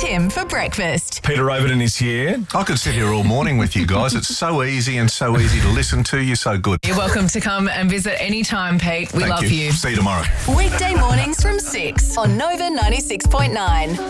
Tim for breakfast. Peter Overton is here. I could sit here all morning with you guys. It's so easy and so easy to listen to. You're so good. You're welcome to come and visit anytime, Pete. We Thank love you. See you tomorrow. Weekday mornings from 6 on Nova 96.9.